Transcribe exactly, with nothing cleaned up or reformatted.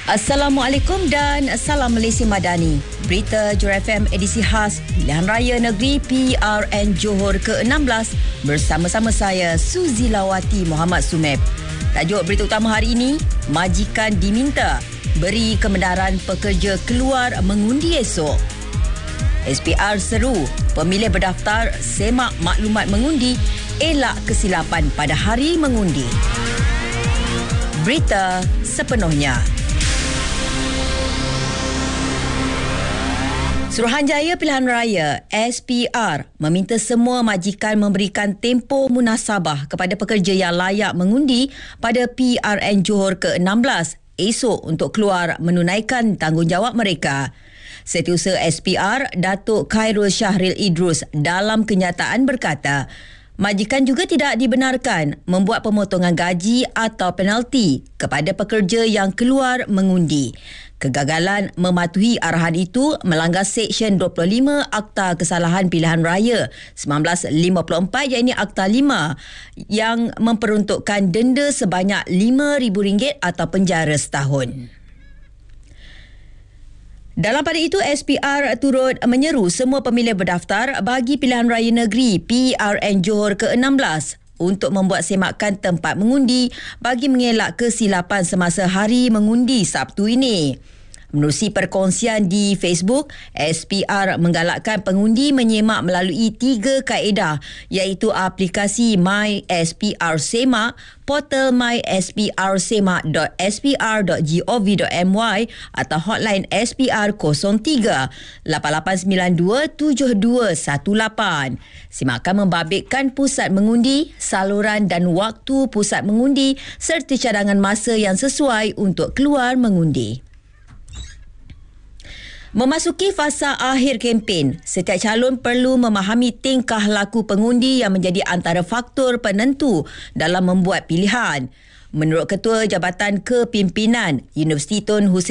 Assalamualaikum dan salam Malaysia Madani. Berita Johor F M edisi khas Pilihan Raya Negeri P R N Johor ke enam belas bersama-sama saya Suzy Lawati Muhammad Sumeb. Tajuk berita utama hari ini, majikan diminta beri kebenaran pekerja keluar mengundi esok. S P R seru pemilih berdaftar semak maklumat mengundi, elak kesilapan pada hari mengundi. Berita sepenuhnya. Suruhanjaya Pilihan Raya S P R meminta semua majikan memberikan tempoh munasabah kepada pekerja yang layak mengundi pada P R N Johor ke enam belas esok untuk keluar menunaikan tanggungjawab mereka. Setiausaha S P R Datuk Khairul Syahril Idrus dalam kenyataan berkata, majikan juga tidak dibenarkan membuat pemotongan gaji atau penalti kepada pekerja yang keluar mengundi. Kegagalan mematuhi arahan itu melanggar Seksyen dua puluh lima Akta Kesalahan Pilihan Raya seribu sembilan ratus lima puluh empat iaitu Akta lima yang memperuntukkan denda sebanyak lima ribu ringgit atau penjara setahun. Dalam pada itu, S P R turut menyeru semua pemilih berdaftar bagi Pilihan Raya Negeri P R N Johor ke enam belas untuk membuat semakan tempat mengundi bagi mengelak kesilapan semasa hari mengundi Sabtu ini. Menerusi perkongsian di Facebook, S P R menggalakkan pengundi menyemak melalui tiga kaedah iaitu aplikasi My S P R Semak, portal my s p r semak dot s p r dot gov dot my atau hotline S P R kosong tiga lapan lapan sembilan dua tujuh dua satu lapan. Simakan membabitkan pusat mengundi, saluran dan waktu pusat mengundi serta cadangan masa yang sesuai untuk keluar mengundi. Memasuki fasa akhir kempen, setiap calon perlu memahami tingkah laku pengundi yang menjadi antara faktor penentu dalam membuat pilihan. Menurut Ketua Jabatan Kepimpinan Universiti Tun Hussein